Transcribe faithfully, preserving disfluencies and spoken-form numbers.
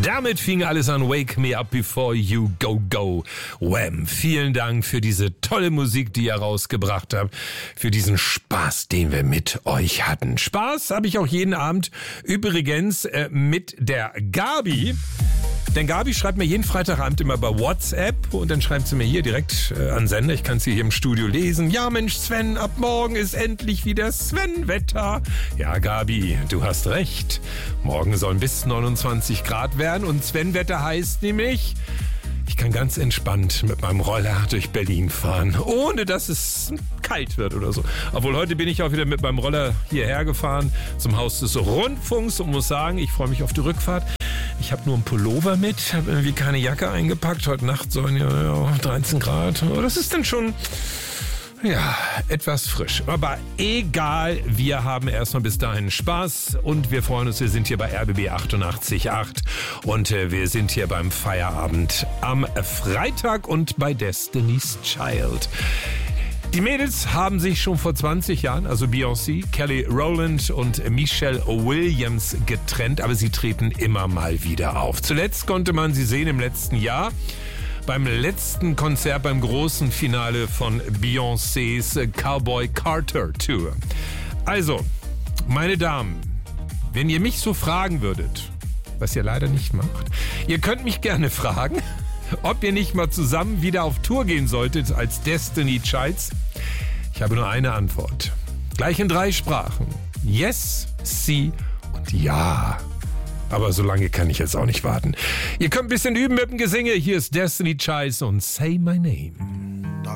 Damit fing alles an. Wake me up before you go, go. Wham. Vielen Dank für diese tolle Musik, die ihr rausgebracht habt. Für diesen Spaß, den wir mit euch hatten. Spaß habe ich auch jeden Abend übrigens äh, mit der Gabi. Denn Gabi schreibt mir jeden Freitagabend immer bei WhatsApp und dann schreibt sie mir hier direkt äh, an Sender. Ich kann sie hier im Studio lesen. Ja Mensch Sven, ab morgen ist endlich wieder Sven-Wetter. Ja Gabi, du hast recht. Morgen sollen bis neunundzwanzig Grad werden und Sven-Wetter heißt nämlich, ich kann ganz entspannt mit meinem Roller durch Berlin fahren, ohne dass es kalt wird oder so. Obwohl heute bin ich auch wieder mit meinem Roller hierher gefahren zum Haus des Rundfunks und muss sagen, ich freue mich auf die Rückfahrt. Ich habe nur einen Pullover mit, habe irgendwie keine Jacke eingepackt. Heute Nacht sollen ja, ja dreizehn Grad. Das ist dann schon, ja, etwas frisch. Aber egal, wir haben erstmal bis dahin Spaß und wir freuen uns, wir sind hier bei R B B achtundachtzig Komma acht und äh, wir sind hier beim Feierabend am Freitag und bei Destiny's Child. Die Mädels haben sich schon vor zwanzig Jahren, also Beyoncé, Kelly Rowland und Michelle Williams getrennt, aber sie treten immer mal wieder auf. Zuletzt konnte man sie sehen im letzten Jahr beim letzten Konzert, beim großen Finale von Beyoncés Cowboy Carter Tour. Also, meine Damen, wenn ihr mich so fragen würdet, was ihr leider nicht macht, ihr könnt mich gerne fragen, ob ihr nicht mal zusammen wieder auf Tour gehen solltet als Destiny Childs. Ich habe nur eine Antwort. Gleich in drei Sprachen. Yes, Sie und Ja. Aber so lange kann ich jetzt auch nicht warten. Ihr könnt ein bisschen üben mit dem Gesinge. Hier ist Destiny Childs und Say My Name.